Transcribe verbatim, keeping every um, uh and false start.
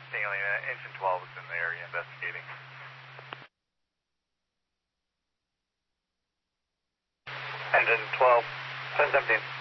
Stanley, uh, engine twelve is in the area investigating. Engine twelve, ten seventeen.